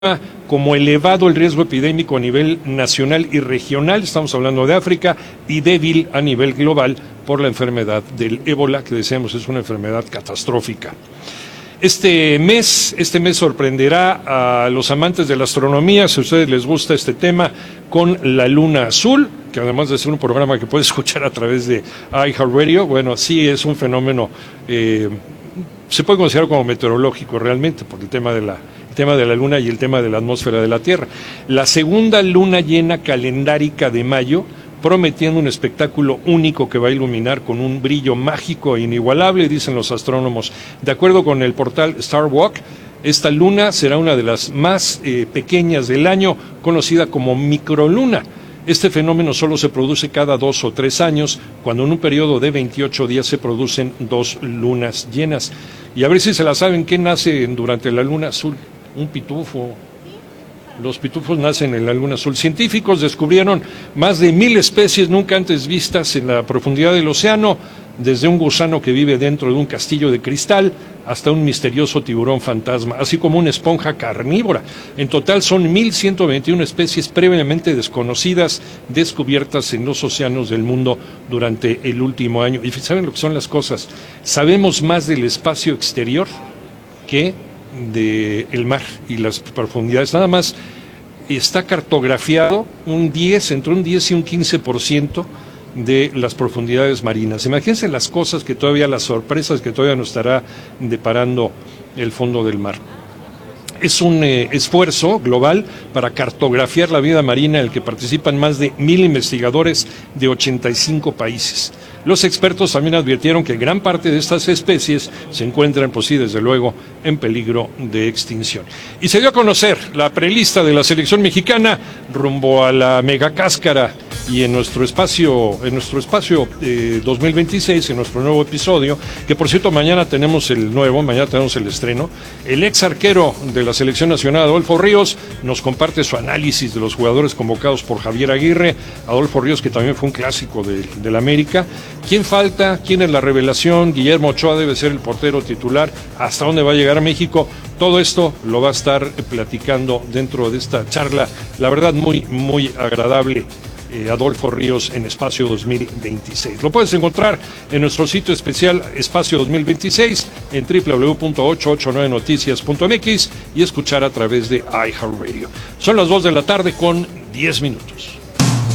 como elevado el riesgo epidémico a nivel nacional y regional, estamos hablando de África, y débil a nivel global por la enfermedad del ébola, que decíamos es una enfermedad catastrófica. Este mes sorprenderá a los amantes de la astronomía, si a ustedes les gusta este tema, con la luna azul, que además de ser un programa que puede escuchar a través de iHeartRadio, bueno, sí es un fenómeno, se puede considerar como meteorológico realmente, por el tema de la luna y el tema de la atmósfera de la Tierra. La segunda luna llena calendárica de mayo, prometiendo un espectáculo único que va a iluminar con un brillo mágico e inigualable, dicen los astrónomos. De acuerdo con el portal Star Walk, esta luna será una de las más pequeñas del año, conocida como microluna. Este fenómeno solo se produce cada 2 o 3 años, cuando en un periodo de 28 días se producen 2 lunas llenas. Y a ver si se la saben, ¿qué nace durante la luna azul? Un pitufo. Los pitufos nacen en la luna azul. Científicos descubrieron más de 1000 especies nunca antes vistas en la profundidad del océano, desde un gusano que vive dentro de un castillo de cristal hasta un misterioso tiburón fantasma, así como una esponja carnívora. En total son 1121 especies previamente desconocidas descubiertas en los océanos del mundo durante el último año. Y ¿saben lo que son las cosas? Sabemos más del espacio exterior que del mar y las profundidades. Nada más está cartografiado entre un 10 y un 15% de las profundidades marinas. Imagínense las cosas las sorpresas que todavía nos estará deparando el fondo del mar. Es un esfuerzo global para cartografiar la vida marina en el que participan más de 1000 investigadores de 85 países. Los expertos también advirtieron que gran parte de estas especies se encuentran, pues sí, desde luego, en peligro de extinción. Y se dio a conocer la prelista de la selección mexicana rumbo a la megacáscara, y en nuestro espacio 2026, en nuestro nuevo episodio, que por cierto mañana tenemos el estreno, el ex arquero de la selección nacional, Adolfo Ríos, nos comparte su análisis de los jugadores convocados por Javier Aguirre. Adolfo Ríos, que también fue un clásico del América. ¿Quién falta? ¿Quién es la revelación? Guillermo Ochoa debe ser el portero titular. ¿Hasta dónde va a llegar México? Todo esto lo va a estar platicando dentro de esta charla, la verdad muy, muy agradable, Adolfo Ríos en Espacio 2026. Lo puedes encontrar en nuestro sitio especial Espacio 2026 en www.889noticias.mx y escuchar a través de iHeartRadio. Son las 2 de la tarde con 10 minutos.